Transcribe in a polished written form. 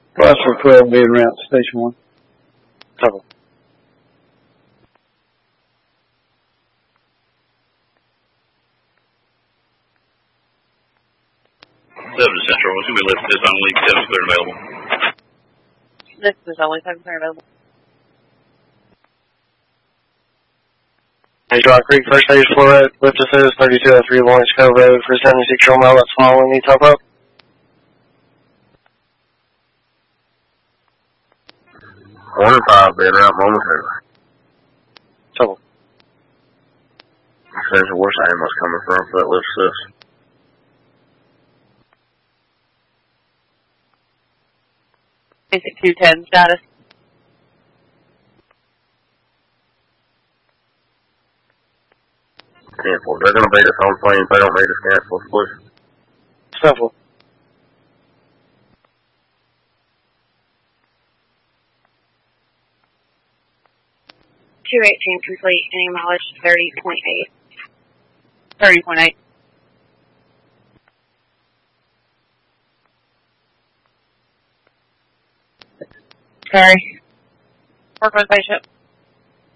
Plus for 12 being route to Station 1. Trouble. 7 Central, what's going to be listed as only 7 clear available? This is only 7 clear available. Hey, Rock Creek, First Stage Florette, lift assist 3203 Lawrence Cove Road for 76-year-old male that's following. Need top up? One and 5 being out momentarily. Trouble. Says where's the ambulance coming from for that lift assist? Basic 210 status. Cancel. They're going to beat us on plane if they don't need us cancel, please. Simple. $218 complete, any mileage 30.8. 30.8. Sorry. Work with patient.